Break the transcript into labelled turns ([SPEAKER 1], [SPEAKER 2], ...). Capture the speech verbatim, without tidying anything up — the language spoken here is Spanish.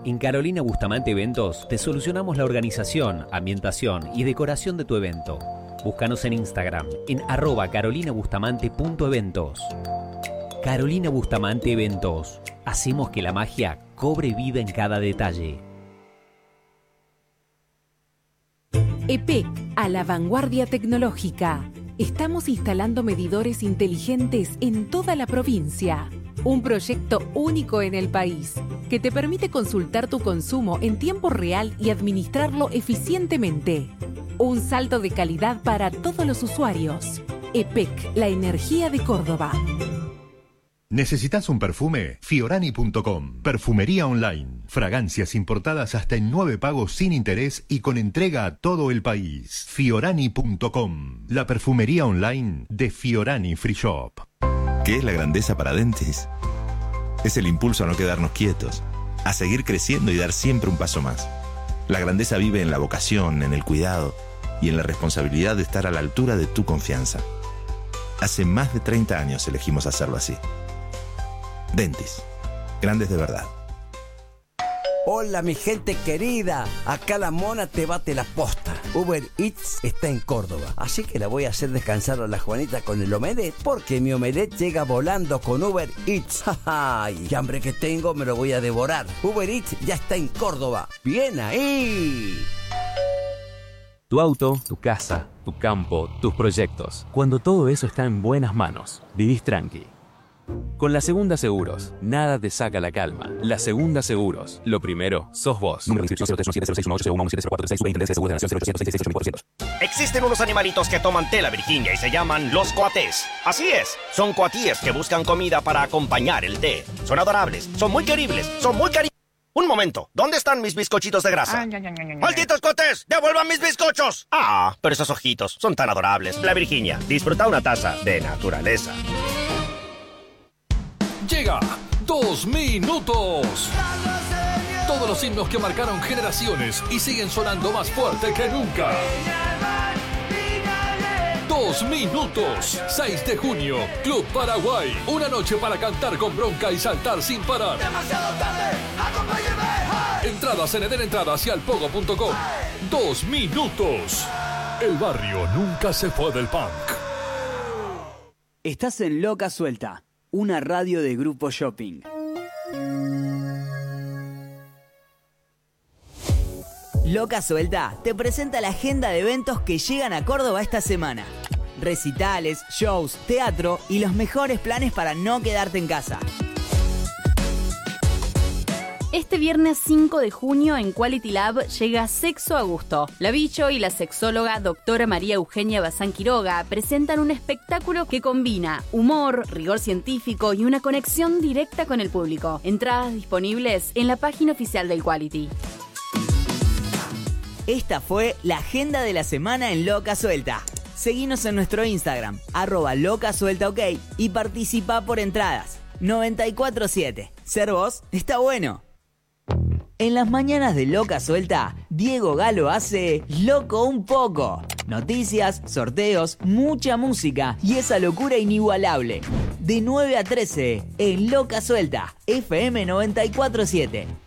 [SPEAKER 1] En Carolina Bustamante Eventos te solucionamos la organización, ambientación y decoración de tu evento. Búscanos en Instagram en arroba carolinabustamante punto eventos. Carolina Bustamante Eventos. Hacemos que la magia cobre vida en cada detalle.
[SPEAKER 2] E P E C, a la vanguardia tecnológica. Estamos instalando medidores inteligentes en toda la provincia. Un proyecto único en el país que te permite consultar tu consumo en tiempo real y administrarlo eficientemente. Un salto de calidad para todos los usuarios. E P E C, la energía de Córdoba.
[SPEAKER 3] ¿Necesitas un perfume? Fiorani punto com. Perfumería online. Fragancias importadas hasta en nueve pagos sin interés y con entrega a todo el país. Fiorani punto com. La perfumería online de Fiorani Free Shop.
[SPEAKER 4] ¿Qué es la grandeza para Dentis? Es el impulso a no quedarnos quietos, a seguir creciendo y dar siempre un paso más. La grandeza vive en la vocación, en el cuidado y en la responsabilidad de estar a la altura de tu confianza. Hace más de treinta años elegimos hacerlo así. Dentis, grandes de verdad.
[SPEAKER 5] Hola mi gente querida, acá la mona te bate la posta. Uber Eats está en Córdoba, así que la voy a hacer descansar a la Juanita con el omelette, porque mi omelette llega volando con Uber Eats. ¡Ay, qué hambre que tengo, me lo voy a devorar! Uber Eats ya está en Córdoba. ¡Bien ahí!
[SPEAKER 6] Tu auto, tu casa, tu campo, tus proyectos. Cuando todo eso está en buenas manos, vivís tranqui. Con La Segunda Seguros, nada te saca la calma. La Segunda Seguros, lo primero, sos vos. Número de inscripción cero tres uno siete cero seis uno ocho cero uno uno siete cero cuatro tres seis. Superintendencia de Seguros de la Nación cero ochocientos seiscientos sesenta y ocho cuatrocientos.
[SPEAKER 7] Existen unos animalitos que toman té la Virginia y se llaman los coatés. Así es, son coatíes que buscan comida para acompañar el té. Son adorables, son muy queribles, son muy cari... Un momento, ¿dónde están mis bizcochitos de grasa? Ay, ay, ay, ay, ¡malditos coatés! ¡Devuelvan mis bizcochos! Ah, pero esos ojitos son tan adorables. La Virginia, disfruta una taza de naturaleza.
[SPEAKER 8] Llega Dos Minutos. Todos los himnos que marcaron generaciones y siguen sonando más fuerte que nunca. Dos Minutos. seis de junio, Club Paraguay. Una noche para cantar con bronca y saltar sin parar. Demasiado tarde, acompáñeme. Entradas en Eden Entradas y alpogo punto com. Dos Minutos. El barrio nunca se fue del punk.
[SPEAKER 9] Estás en Loca Suelta, una radio de Grupo Shopping. Loca Suelta te presenta la agenda de eventos que llegan a Córdoba esta semana. Recitales, shows, teatro y los mejores planes para no quedarte en casa.
[SPEAKER 10] Este viernes cinco de junio en Quality Lab llega Sexo a Gusto. La Bicho y la sexóloga doctora María Eugenia Bazán Quiroga presentan un espectáculo que combina humor, rigor científico y una conexión directa con el público. Entradas disponibles en la página oficial del Quality.
[SPEAKER 9] Esta fue la agenda de la semana en Loca Suelta. Seguinos en nuestro Instagram, arroba Loca Suelta OK, y participa por entradas. noventa y cuatro siete. Ser vos está bueno. En las mañanas de Loca Suelta, Diego Galo hace Loco un poco. Noticias, sorteos, mucha música y esa locura inigualable. De nueve a trece, en Loca Suelta, F M noventa y cuatro siete.